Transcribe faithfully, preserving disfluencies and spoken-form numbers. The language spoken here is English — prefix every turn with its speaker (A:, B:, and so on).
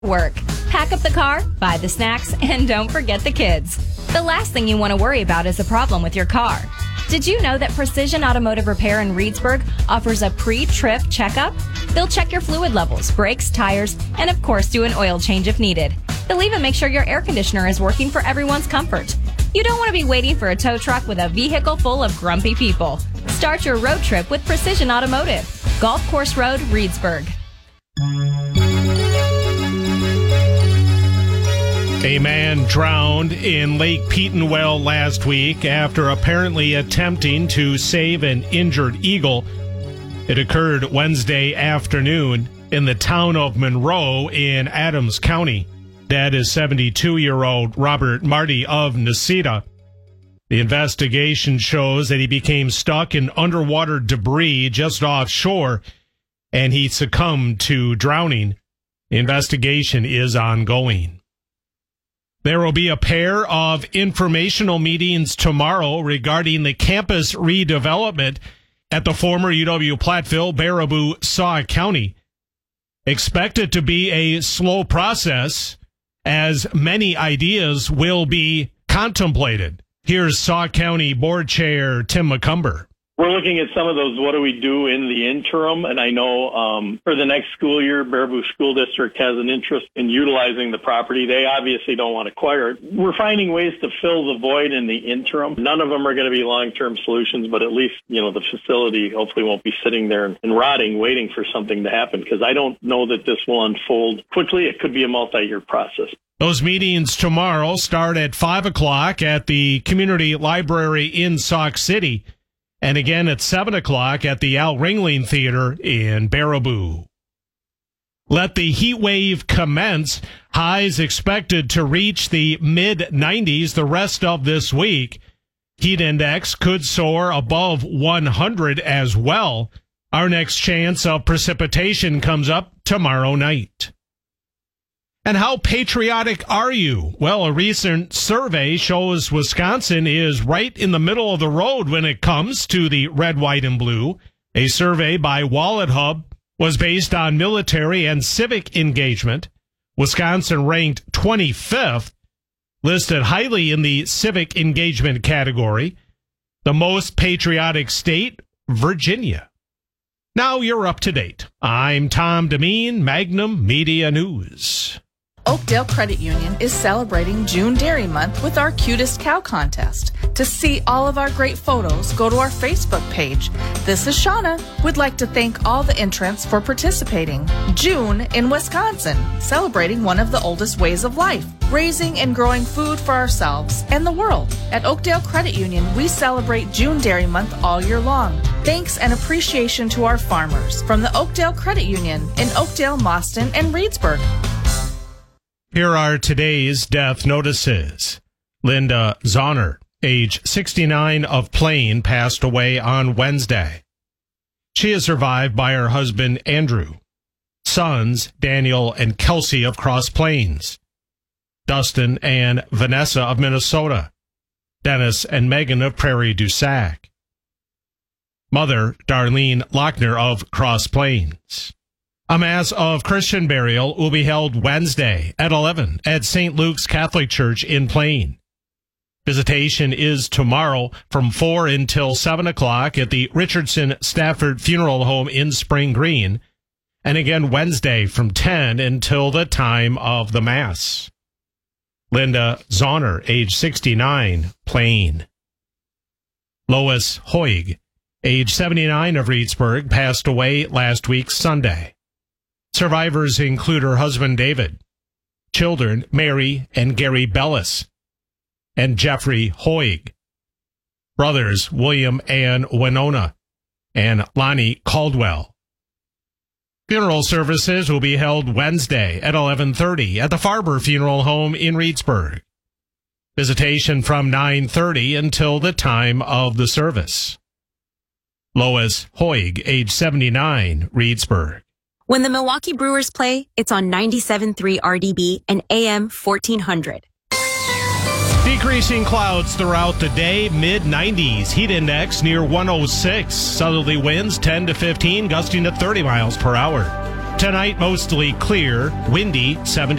A: Work. Pack up the car, buy the snacks, and don't forget the kids. The last thing you want to worry about is a problem with your car. Did you know that Precision Automotive Repair in Reedsburg offers a pre-trip checkup? They'll check your fluid levels, brakes, tires, and of course do an oil change if needed. They'll even make sure your air conditioner is working for everyone's comfort. You don't want to be waiting for a tow truck with a vehicle full of grumpy people. Start your road trip with Precision Automotive. Golf Course Road, Reedsburg.
B: A man drowned in Lake Petenwell last week after apparently attempting to save an injured eagle. It occurred Wednesday afternoon in the town of Monroe in Adams County. That is seventy-two-year-old Robert Marty of Necedah. The investigation shows that he became stuck in underwater debris just offshore, and he succumbed to drowning. The investigation is ongoing. There will be a pair of informational meetings tomorrow regarding the campus redevelopment at the former U W-Platteville, Baraboo, Sauk County. Expect it to be a slow process as many ideas will be contemplated. Here's Sauk County Board Chair Tim McCumber.
C: We're looking at some of those, what do we do in the interim? And I know um, for the next school year, Baraboo School District has an interest in utilizing the property. They obviously don't want to acquire it. We're finding ways to fill the void in the interim. None of them are going to be long-term solutions, but at least, you know, the facility hopefully won't be sitting there and rotting, waiting for something to happen, because I don't know that this will unfold quickly. It could be a multi-year process.
B: Those meetings tomorrow start at five o'clock at the Community Library in Sauk City. And again at seven o'clock at the Al Ringling Theater in Baraboo. Let the heat wave commence. Highs expected to reach the mid nineties the rest of this week. Heat index could soar above one hundred as well. Our next chance of precipitation comes up tomorrow night. And how patriotic are you? Well, a recent survey shows Wisconsin is right in the middle of the road when it comes to the red, white, and blue. A survey by WalletHub was based on military and civic engagement. Wisconsin ranked twenty-fifth, listed highly in the civic engagement category. The most patriotic state, Virginia. Now you're up to date. I'm Tom Demeen, Magnum Media News.
D: Oakdale Credit Union is celebrating June Dairy Month with our Cutest Cow Contest. To see all of our great photos, go to our Facebook page. This is Shauna. We'd like to thank all the entrants for participating. June in Wisconsin, celebrating one of the oldest ways of life, raising and growing food for ourselves and the world. At Oakdale Credit Union, we celebrate June Dairy Month all year long. Thanks and appreciation to our farmers from the Oakdale Credit Union in Oakdale, Mauston, and Reedsburg.
B: Here are today's death notices. Linda Zahner, age sixty-nine, of Plain, passed away on Wednesday. She is survived by her husband, Andrew, sons, Daniel and Kelsey of Cross Plains, Dustin and Vanessa of Minnesota, Dennis and Megan of Prairie du Sac, mother, Darlene Lochner of Cross Plains. A Mass of Christian burial will be held Wednesday at eleven at Saint Luke's Catholic Church in Plain. Visitation is tomorrow from four until seven o'clock at the Richardson Stafford Funeral Home in Spring Green, and again Wednesday from ten until the time of the Mass. Linda Zahner, age sixty-nine, Plain. Lois Hoig, age seventy-nine, of Reedsburg, passed away last week Sunday. Survivors include her husband, David, children, Mary and Gary Bellis, and Jeffrey Hoig, brothers, William and Winona, and Lonnie Caldwell. Funeral services will be held Wednesday at eleven thirty at the Farber Funeral Home in Reedsburg. Visitation from nine thirty until the time of the service. Lois Hoig, age seventy-nine, Reedsburg.
E: When the Milwaukee Brewers play, it's on ninety-seven point three R D B and A M fourteen hundred.
B: Decreasing clouds throughout the day, mid nineties. Heat index near one oh six. Southerly winds ten to fifteen, gusting to thirty miles per hour. Tonight, mostly clear, windy, seventy.